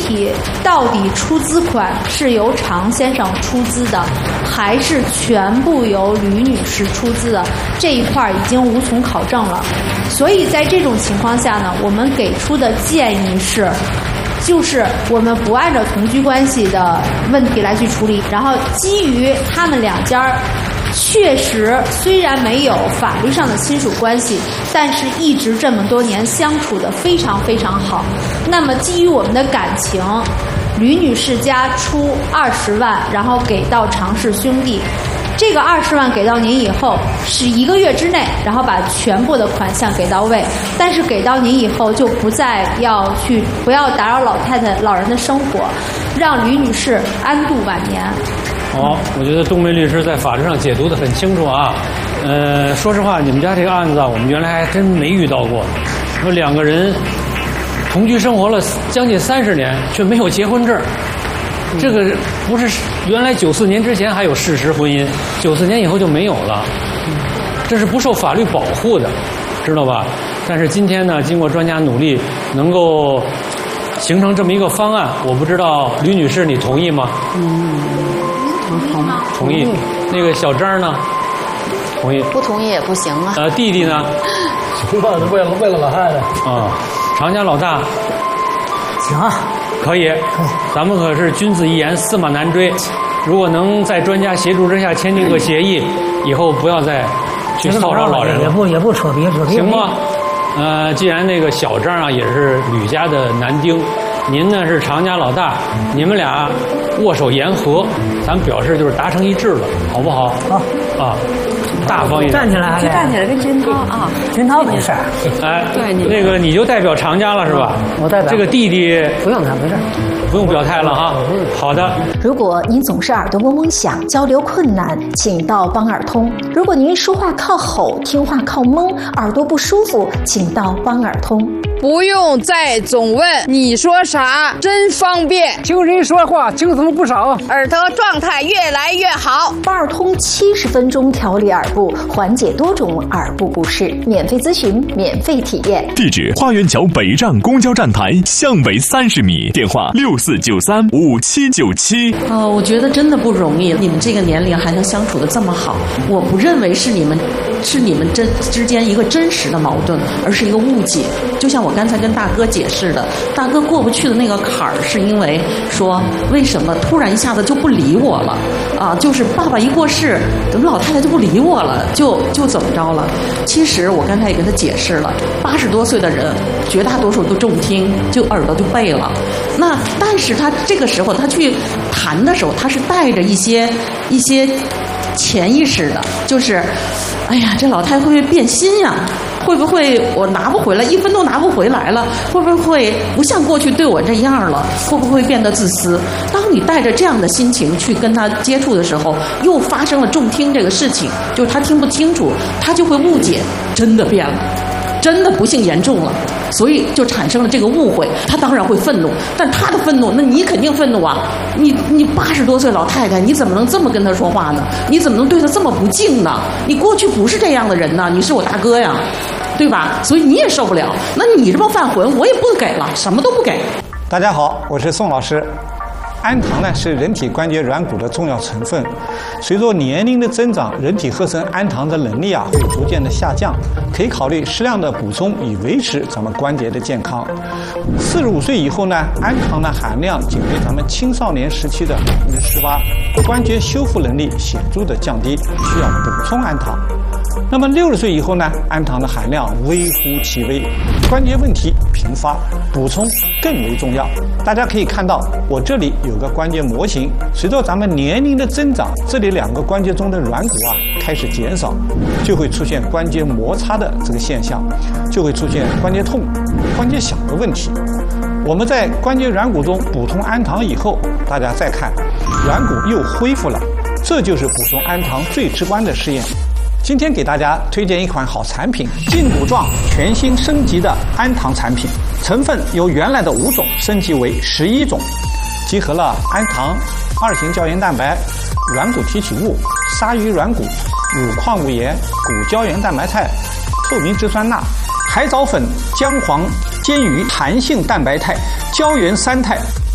题到底出资款是由常先生出资的，还是全部由吕女士出资的，这一块已经无从考证了。所以在这种情况下呢，我们给出的建议是，就是我们不按照同居关系的问题来去处理，然后基于他们两家确实虽然没有法律上的亲属关系，但是一直这么多年相处的非常非常好。那么基于我们的感情，吕女士家出20万，然后给到常氏兄弟。这个20万给到您以后是1个月之内，然后把全部的款项给到位。但是给到您以后就不要打扰老人的生活，让吕女士安度晚年。 好，我觉得冬梅律师在法律上解读得很清楚啊。说实话，你们家这个案子啊，我们原来还真没遇到过。说2个人同居生活了将近30年，却没有结婚证。这个不是原来94年之前还有事实婚姻，94年以后就没有了，这是不受法律保护的，知道吧？但是今天呢，经过专家努力，能够形成这么一个方案，我不知道吕女士你同意吗？同意。那个小张呢？同意。 不同意也不行啊。 弟弟呢？ 为了老太太啊，常家老大。 行啊。 可以，咱们可是君子一言，驷马难追。如果能在专家协助之下签订个协议，以后不要再去骚扰老人了。 也不扯皮， 行吗？既然那个小张啊也是吕家的男丁，您呢是常家老大，你们俩握手言和，咱们表示就是达成一致了，好不好？ 好啊。大方一点， 站起来跟军涛啊， 军涛没事。 哎，对，那个你就代表常家了是吧？ 我代表。 这个弟弟不用他，没事， 不用表态了哈。好的。 如果您总是耳朵嗡嗡响，交流困难，请到帮耳通；如果您说话靠吼，听话靠蒙，耳朵不舒服，请到帮耳通。 不用再总问你说啥，真方便。 听人说话精神不少， 耳朵状态越来越好。 帮耳通70分钟调理耳部，缓解多种耳部不适，免费咨询，免费体验。 地址：花园桥北站公交站台向北30米，电话64935797。 我觉得真的不容易，你们这个年龄还能相处得这么好，我不认为是你们之间一个真实的矛盾，而是一个误解。就像我刚才跟大哥解释的，大哥过不去的那个坎儿，是因为说为什么突然一下子就不理我了啊？就是爸爸一过世，怎么老太太就不理我了，就怎么着了？其实我刚才也跟他解释了，80多岁的人，绝大多数都重听，就耳朵就背了。但是他这个时候他去谈的时候，他是带着一些潜意识的，就是哎呀，这老太太会不会变心呀？会不会我拿不回来，1分都拿不回来了？会不会不像过去对我这样了？会不会变得自私？当你带着这样的心情去跟他接触的时候，又发生了重听这个事情，就是他听不清楚，他就会误解，真的变了，真的不幸严重了，所以就产生了这个误会。他当然会愤怒，但他的愤怒，那你肯定愤怒啊！你80多岁老太太，你怎么能这么跟他说话呢？你怎么能对他这么不敬呢？你过去不是这样的人呢，你是我大哥呀，对吧？所以你也受不了。那你这帮犯浑，我也不给了，什么都不给。 大家好，我是宋老师。氨糖呢是人体关节软骨的重要成分，随着年龄的增长，人体合成氨糖的能力会逐渐的下降，可以考虑适量的补充，以维持咱们关节的健康。45岁以后呢，氨糖的含量仅为咱们青少年时期的18%，关节修复能力显著的降低，需要补充氨糖。那么60岁以后呢，氨糖的含量微乎其微，关节问题频发，补充更为重要。大家可以看到，我这里有个关节模型，随着咱们年龄的增长，这里2个关节中的软骨开始减少，就会出现关节摩擦的这个现象，就会出现关节痛、关节响的问题。我们在关节软骨中补充氨糖以后，大家再看，软骨又恢复了，这就是补充氨糖最直观的试验。今天给大家推荐一款好产品，胫骨状全新升级的氨糖产品，成分由原来的5种升级为11种，集合了氨糖、2型胶原蛋白、软骨提取物、鲨鱼软骨、乳矿物盐、骨胶原蛋白肽、透明质酸钠、海藻粉、姜黄、煎鱼弹性蛋白肽、胶原3肽。